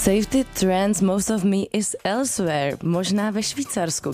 Safety trends, most of me is elsewhere. Možná ve Švýcarsku,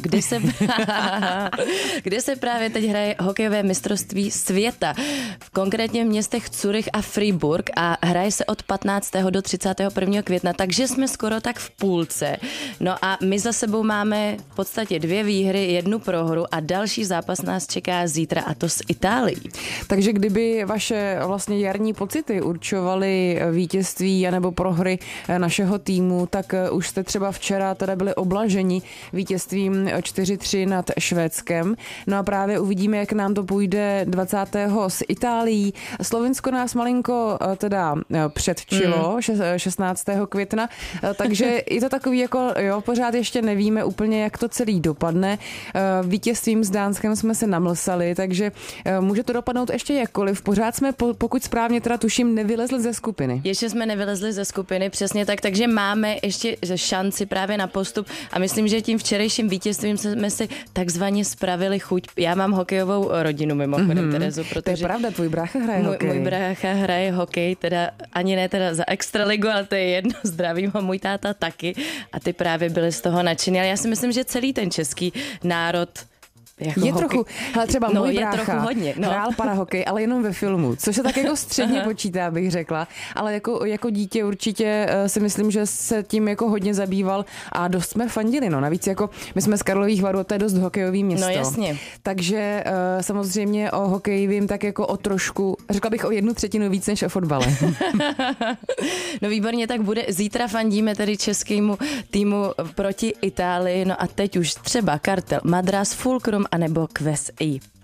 kde se právě teď hraje hokejové mistrovství světa. Konkrétně v městech Zurich a Freiburg a hraje se od 15. do 31. května, takže jsme skoro tak v půlce. No a my za sebou máme v podstatě 2 výhry, 1 prohru a další zápas nás čeká zítra, a to s Itálií. Takže kdyby vaše vlastně jarní pocity určovaly vítězství anebo prohry našeho týmu, tak už jste třeba včera teda byli oblaženi vítězstvím 4-3 nad Švédskem. No a právě uvidíme, jak nám to půjde 20. s Itálií. Slovinsko nás malinko teda předčilo 16. května, takže je to takový jako, jo, pořád ještě nevíme úplně, jak to celý dopadne. Vítězstvím s Dánskem jsme se namlsali, takže může to dopadnout ještě jakkoliv. Pořád jsme, pokud správně teda tuším, nevylezli ze skupiny. Ještě jsme nevylezli ze skupiny, přesně tak, takže máme ještě šanci právě na postup a myslím, že tím včerejším vítězstvím jsme si takzvaně spravili chuť. Já mám hokejovou rodinu mimochodem, Terezo, protože... To je pravda, tvůj brácha hraje hokej. Můj brácha hraje hokej, teda ani ne teda za extraligu, ale to je jedno, zdravím ho, můj táta taky a ty právě byli z toho nadšený, ale já si myslím, že celý ten český národ jako je hokej. Trochu, hele, třeba můj brácha hodně, hrál parahokej, ale jenom ve filmu, což se tak jako středně počítá, bych řekla, ale jako dítě určitě si myslím, že se tím jako hodně zabýval a dost jsme fandili, no, navíc jako my jsme z Karlových Varů, to je dost hokejový město. No jasně. Takže samozřejmě o hokeji vím tak jako o trošku, řekla bych o 1/3 víc než o fotbale. No výborně, tak bude, zítra fandíme tedy českému týmu proti Itálii, no a teď už třeba Kartel Madras, Fulcrum anebo QuestI.